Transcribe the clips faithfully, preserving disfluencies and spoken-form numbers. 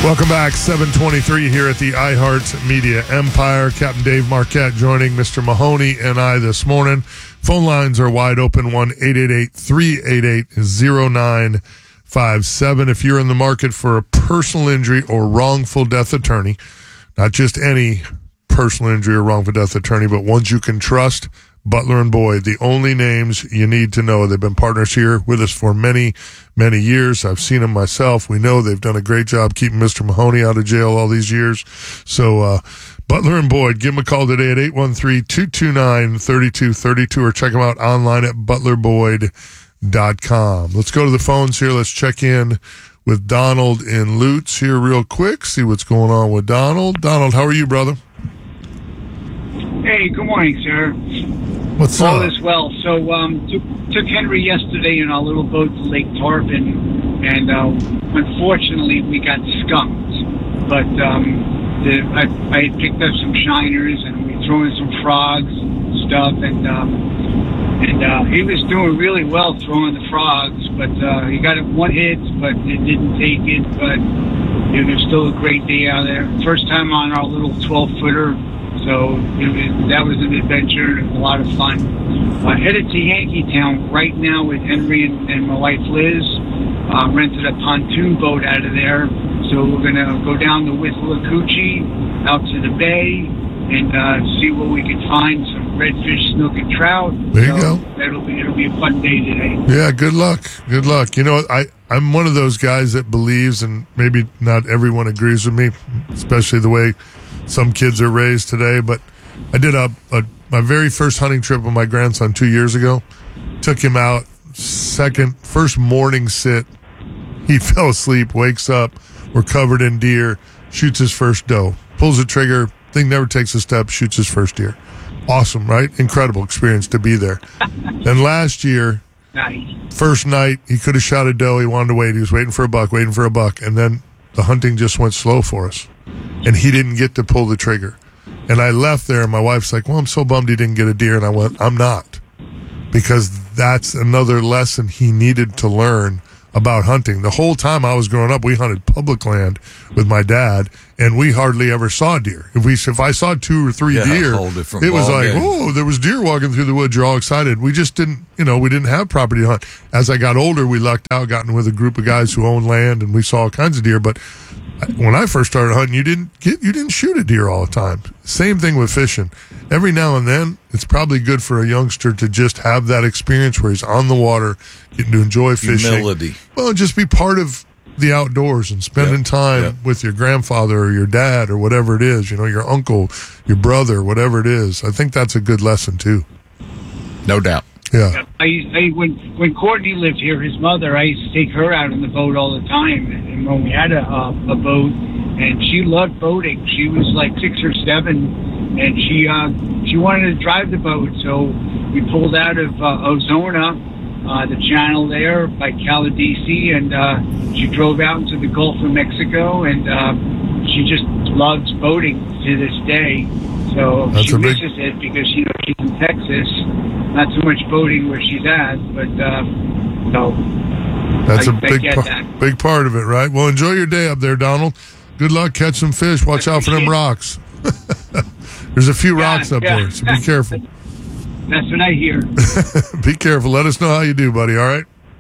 Welcome back, seven twenty-three here at the iHeart Media Empire. Captain Dave Marquette joining Mister Mahoney and I this morning. Phone lines are wide open, one eight eight eight, three eight eight, zero nine five seven. If you're in the market for a personal injury or wrongful death attorney, not just any personal injury or wrongful death attorney, but ones you can trust, Butler and Boyd, the only names you need to know. They've been partners here with us for many, many years. I've seen them myself. We know they've done a great job keeping Mister Mahoney out of jail all these years. So, uh, Butler and Boyd, give them a call today at eight one three, two two nine, three two three two or check them out online at butler boyd dot com. Let's go to the phones here. Let's check in with Donald in Lutz here real quick, see what's going on with Donald. Donald, how are you, brother? Hey, good morning, sir. What's All up? is well. So, um, took, took Henry yesterday in our little boat to Lake Tarpon, and uh, unfortunately we got skunked. But um, the, I, I had picked up some shiners, and we threw in some frogs and stuff, and um, and uh, he was doing really well throwing the frogs, but uh, he got one hit, but it didn't take it. But it was still a great day out there. First time on our little twelve-footer. So it was, that was an adventure and a lot of fun. Uh, headed to Yankeetown right now with Henry and, and my wife Liz. Uh, rented a pontoon boat out of there. So we're going to go down to Withlacoochee, out to the bay, and uh, see what we can find. Some redfish, snook, and trout. There you so go. It'll be, it'll be a fun day today. Yeah, good luck. Good luck. You know, I, I'm one of those guys that believes, and maybe not everyone agrees with me, especially the way some kids are raised today, but I did a, a my very first hunting trip with my grandson two years ago. Took him out, second, first morning sit. He fell asleep, wakes up, we're covered in deer, shoots his first doe, pulls the trigger, thing never takes a step, shoots his first deer. Awesome, right? Incredible experience to be there. Then last year, Nice. first night, he could have shot a doe, he wanted to wait, he was waiting for a buck, waiting for a buck, and then the hunting just went slow for us. And he didn't get to pull the trigger. And I left there, and my wife's like, well, I'm so bummed he didn't get a deer. And I went, I'm not. Because that's another lesson he needed to learn about hunting. The whole time I was growing up, we hunted public land with my dad, and we hardly ever saw deer. If we, if I saw two or three Yeah, deer, whole different it was like, ballgame. oh, there was deer walking through the woods. You're all excited. We just didn't, you know, we didn't have property to hunt. As I got older, we lucked out, gotten with a group of guys who owned land, and we saw all kinds of deer. But when I first started hunting, you didn't get, you didn't shoot a deer all the time. Same thing with fishing. Every now and then, it's probably good for a youngster to just have that experience where he's on the water, getting to enjoy fishing. Humility. Well, just be part of the outdoors and spending Yep, time yep. with your grandfather or your dad or whatever it is, you know, your uncle, your brother, whatever it is. I think that's a good lesson too. No doubt. Yeah. I, I when when Courtney lived here, his mother, I used to take her out on the boat all the time. And when we had a uh, a boat, and she loved boating. She was like six or seven, and she uh, she wanted to drive the boat. So we pulled out of uh, Ozona, uh, the channel there by Caladesi, and uh, she drove out into the Gulf of Mexico, and uh, she just loves boating to this day. So That's she a big- misses it because you know she's in Texas. Not so much boating where she's at, but uh, so That's I- a I big, get par- that. big part of it, right? Well, enjoy your day up there, Donald. Good luck. Catch some fish. Watch out for them rocks. There's a few Yeah, rocks up yeah. there, so be careful. that's what I hear. Be careful. Let us know how you do, buddy, all right?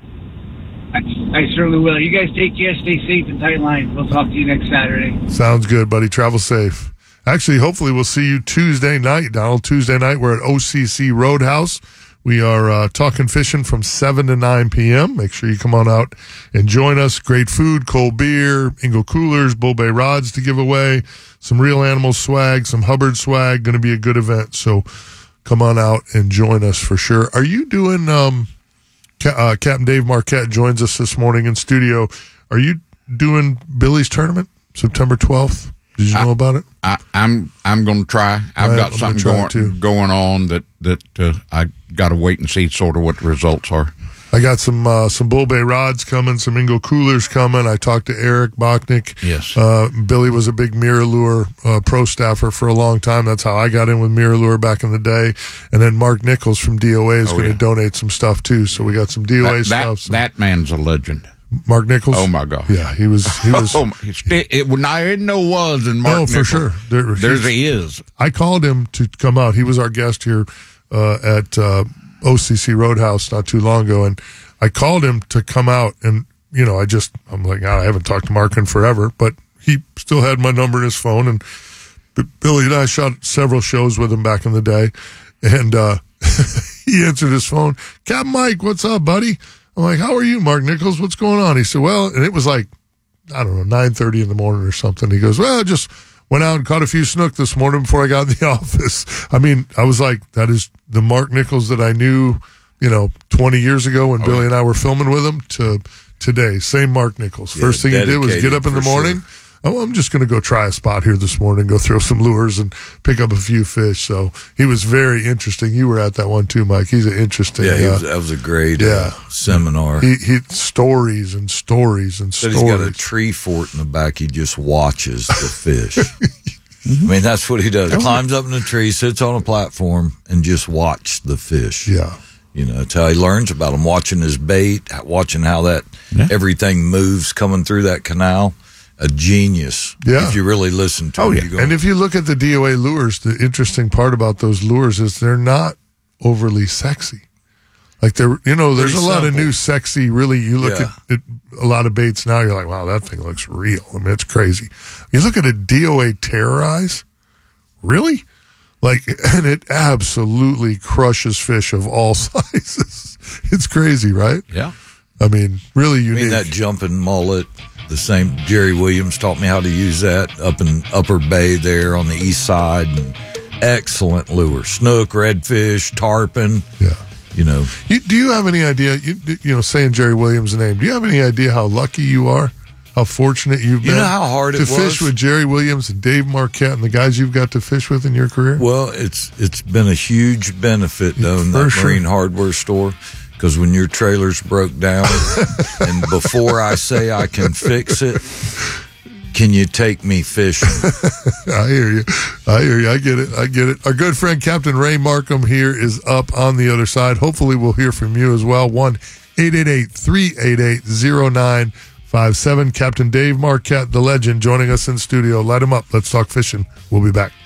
I, I certainly will. You guys take care, stay safe, and tight lines. We'll talk to you next Saturday. Sounds good, buddy. Travel safe. Actually, hopefully we'll see you Tuesday night, Donald. Tuesday night, we're at O C C Roadhouse. We are uh, talking fishing from seven to nine p.m. Make sure you come on out and join us. Great food, cold beer, Ingle coolers, Bull Bay rods to give away, some Real Animals swag, some Hubbard swag. Going to be a good event. So come on out and join us for sure. Are you doing, um, Ca- uh, Captain Dave Marquette joins us this morning in studio. Are you doing Billy's tournament, September twelfth? Did you know I, about it? I, I'm I'm going to try. I've Right, got I'm something gonna try going too. going on that that uh, I got to wait and see sort of what the results are. I got some uh, some Bull Bay rods coming, some Ingle coolers coming. I talked to Eric Bachnick. Yes. Uh, Billy was a big Mirror uh, pro staffer for a long time. That's how I got in with Mirror back in the day. And then Mark Nichols from D O A is Oh, going to yeah. donate some stuff too. So we got some D O A That, stuff. that, some- that man's a legend. Mark Nichols. Oh my God. Yeah, he was. He was. Oh, it, it, it, I didn't know was in Mark no, Nichols. for sure. There, There's he is. I called him to come out. He was our guest here uh, at uh, O C C Roadhouse not too long ago, and I called him to come out. And you know, I just I'm like, oh, I haven't talked to Mark in forever, but he still had my number in his phone. And Billy and I shot several shows with him back in the day, and uh, he answered his phone. Captain Mike, what's up, buddy? I'm like, how are you, Mark Nichols? What's going on? He said, well, and it was like, I don't know, nine thirty in the morning or something. He goes, well, I just went out and caught a few snook this morning before I got in the office. I mean, I was like, that is the Mark Nichols that I knew, you know, twenty years ago when oh, Billy and I were filming with him to today. Same Mark Nichols. Yeah, First thing he did was get up in the morning. Sure. Oh, I'm just going to go try a spot here this morning, go throw some lures and pick up a few fish. So he was very interesting. You were at that one too, Mike. He's an interesting. Yeah, he uh, was, that was a great yeah. uh, seminar. He, he stories and stories and Said stories. He's got a tree fort in the back. He just watches the fish. I mean, that's what he does. Climbs up in the tree, sits on a platform, and just watch the fish. Yeah. You know, it's how he learns about them, watching his bait, watching how that yeah. everything moves coming through that canal. A genius. Yeah. If you really listen to oh, him. Yeah. Go, and if you look at the D O A lures, the interesting part about those lures is they're not overly sexy. Like they're, you know, there's Pretty a lot simple. of new sexy, really, you look yeah. at, at a lot of baits now, you're like, wow, that thing looks real. I mean, it's crazy. You look at a D O A Terrorize, really? Like, and it absolutely crushes fish of all sizes. It's crazy, right? Yeah. I mean, really unique. I mean, that jumping mullet, the same, Jerry Williams taught me how to use that up in Upper Bay there on the east side. And excellent lure. Snook, redfish, tarpon. Yeah. You know. You, do you have any idea, you, you know, saying Jerry Williams' name, do you have any idea how lucky you are? How fortunate you've been? You know how hard it to was? fish with Jerry Williams and Dave Marquette and the guys you've got to fish with in your career? Well, it's it's been a huge benefit, though, in that sure. marine hardware store. Because when your trailer's broke down, and before I say I can fix it, can you take me fishing? I hear you. I hear you. I get it. I get it. Our good friend Captain Ray Markham here is up on the other side. Hopefully we'll hear from you as well. one eight eight eight, three eight eight, zero nine five seven. Captain Dave Marquette, the legend, joining us in studio. Light him up. Let's talk fishing. We'll be back.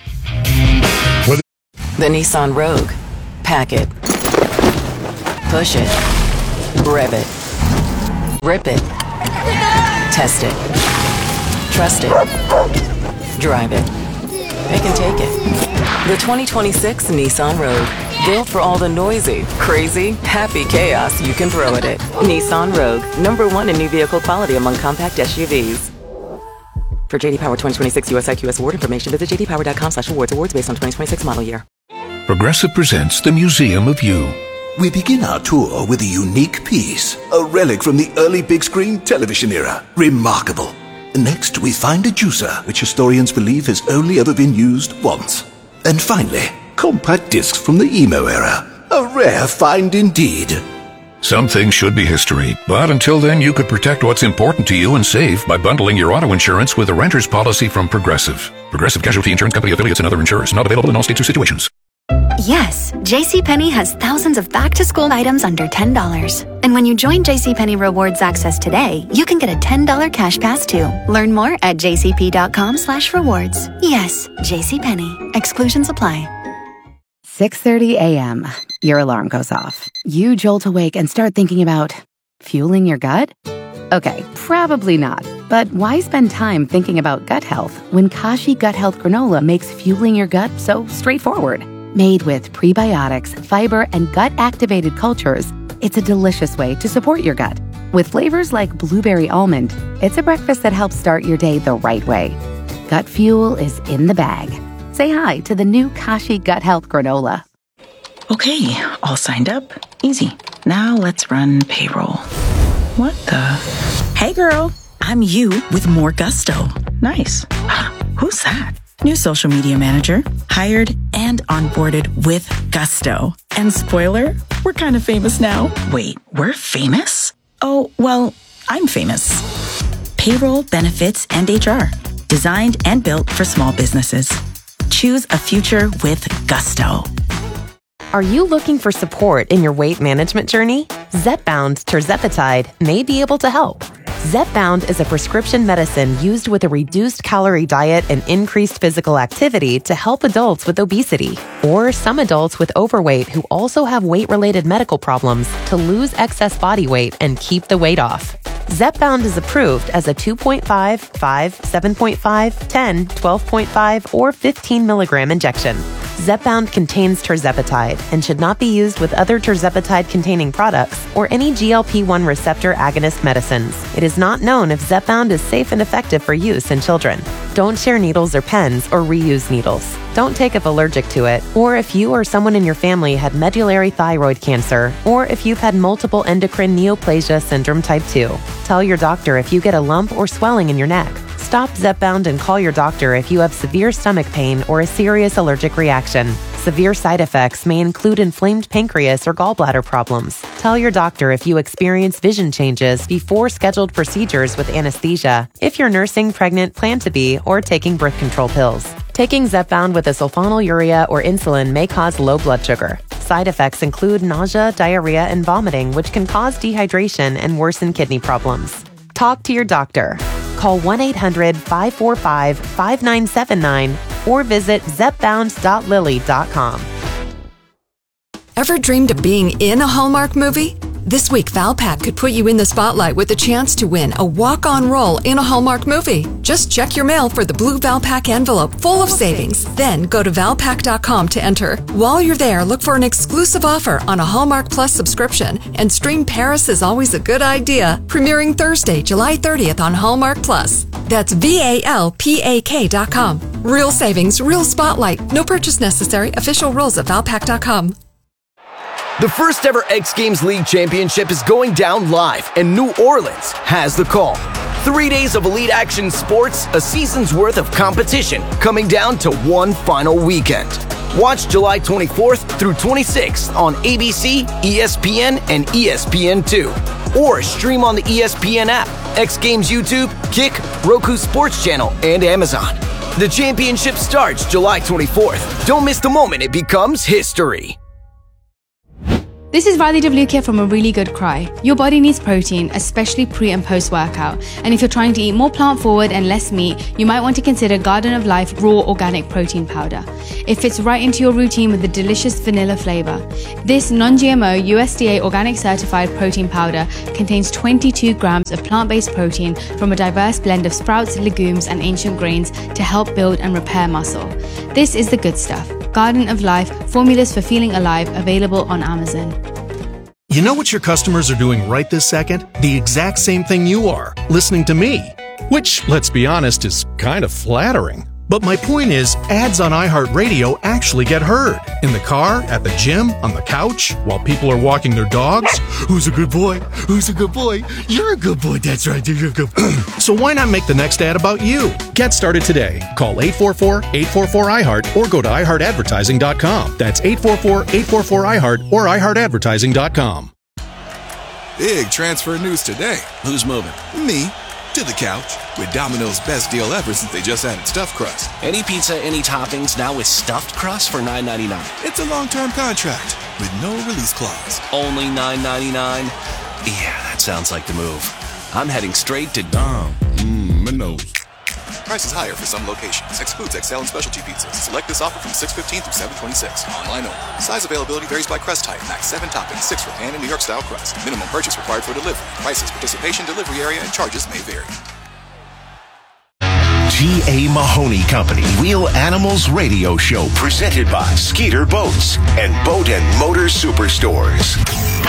With the Nissan Rogue. Pack it. Push it. Rev it. Rip it. Test it. Trust it. Drive it. They can take it. The twenty twenty-six Nissan Rogue. Built for all the noisy, crazy, happy chaos you can throw at it. Nissan Rogue. Number one in new vehicle quality among compact S U Vs. For J D Power twenty twenty-six U S I Q S award information, visit j d power dot com slash awards. Awards based on twenty twenty-six model year. Progressive presents the Museum of You. We begin our tour with a unique piece, a relic from the early big screen television era. Remarkable. Next, we find a juicer, which historians believe has only ever been used once. And finally, compact discs from the emo era. A rare find indeed. Some things should be history, but until then you could protect what's important to you and save by bundling your auto insurance with a renter's policy from Progressive. Progressive Casualty Insurance Company affiliates and other insurers. Not available in all states or situations. Yes, JCPenney has thousands of back-to-school items under ten dollars. And when you join JCPenney Rewards Access today, you can get a ten dollars cash pass too. Learn more at jcp.com slash rewards. Yes, JCPenney. Exclusions apply. six thirty a.m. Your alarm goes off. You jolt awake and start thinking about fueling your gut? Okay, probably not. But why spend time thinking about gut health when Kashi Gut Health Granola makes fueling your gut so straightforward? Made with prebiotics, fiber, and gut-activated cultures, it's a delicious way to support your gut. With flavors like blueberry almond, it's a breakfast that helps start your day the right way. Gut fuel is in the bag. Say hi to the new Kashi Gut Health Granola. Okay, all signed up. Easy. Now let's run payroll. What the? Hey girl, I'm you with more gusto. Nice. Who's that? New social media manager, hired and onboarded with gusto. And spoiler, we're kind of famous now. Wait, we're famous? Oh, well, I'm famous. Payroll, benefits, and H R. Designed and built for small businesses. Choose a future with gusto. Are you looking for support in your weight management journey? Zepbound tirzepatide may be able to help. Zepbound is a prescription medicine used with a reduced calorie diet and increased physical activity to help adults with obesity, or some adults with overweight who also have weight-related medical problems to lose excess body weight and keep the weight off. Zepbound is approved as a two point five, five, seven point five, ten, twelve point five, or fifteen milligram injection. Zepbound contains tirzepatide and should not be used with other tirzepatide-containing products or any G L P one receptor agonist medicines. It is not known if Zepbound is safe and effective for use in children. Don't share needles or pens or reuse needles. Don't take if allergic to it, or if you or someone in your family had medullary thyroid cancer, or if you've had multiple endocrine neoplasia syndrome type two. Tell your doctor if you get a lump or swelling in your neck. Stop Zepbound and call your doctor if you have severe stomach pain or a serious allergic reaction. Severe side effects may include inflamed pancreas or gallbladder problems. Tell your doctor if you experience vision changes before scheduled procedures with anesthesia, if you're nursing, pregnant, plan to be, or taking birth control pills. Taking Zepbound with a sulfonylurea or insulin may cause low blood sugar. Side effects include nausea, diarrhea, and vomiting, which can cause dehydration and worsen kidney problems. Talk to your doctor. Call one eight hundred, five four five, five nine seven nine or visit zepbound dot lilly dot com. Ever dreamed of being in a Hallmark movie? This week, Valpak could put you in the spotlight with a chance to win a walk-on role in a Hallmark movie. Just check your mail for the blue Valpak envelope full of savings. Then go to valpak dot com to enter. While you're there, look for an exclusive offer on a Hallmark Plus subscription and stream Paris is Always a Good Idea, premiering Thursday, July thirtieth on Hallmark Plus. That's V A L P A K dot com. Real savings, real spotlight. No purchase necessary. Official rules at valpak dot com. The first ever X Games League Championship is going down live, and New Orleans has the call. Three days of elite action sports, a season's worth of competition, coming down to one final weekend. Watch July twenty-fourth through twenty-sixth on A B C, E S P N, and E S P N two. Or stream on the E S P N app, X Games YouTube, Kick, Roku Sports Channel, and Amazon. The championship starts July twenty-fourth. Don't miss the moment it becomes history. This is Riley Devlukia from A Really Good Cry. Your body needs protein, especially pre and post workout. And if you're trying to eat more plant forward and less meat, you might want to consider Garden of Life Raw Organic Protein Powder. It fits right into your routine with the delicious vanilla flavor. This non-G M O U S D A organic certified protein powder contains twenty-two grams of plant-based protein from a diverse blend of sprouts, legumes, and ancient grains to help build and repair muscle. This is the good stuff. Garden of Life, formulas for feeling alive, available on Amazon. You know what your customers are doing right this second? The exact same thing you are, listening to me. Which, let's be honest, is kind of flattering. But my point is, ads on iHeartRadio actually get heard. In the car, at the gym, on the couch, while people are walking their dogs. Who's a good boy? Who's a good boy? You're a good boy, that's right, you're a good boy. So why not make the next ad about you? Get started today. Call eight four four, eight four four, I heart or go to i heart advertising dot com. That's eight four four, eight four four, I heart or i heart advertising dot com. Big transfer news today. Who's moving? Me. To the couch with Domino's best deal ever since they just added stuffed crust. Any pizza, any toppings, now with stuffed crust for nine ninety-nine. It's a long-term contract with no release clause. Only nine ninety-nine? Yeah, that sounds like the move. I'm heading straight to Dom. Mmm, my nose. Prices higher for some locations. Excludes X L and specialty pizzas. Select this offer from six fifteen through seven twenty-six. Online only. Size availability varies by crust type. Max seven toppings, six for pan and New York style crust. Minimum purchase required for delivery. Prices, participation, delivery area, and charges may vary. G A. Mahoney Company Wheel Animals Radio Show, presented by Skeeter Boats and Boat and Motor Superstores.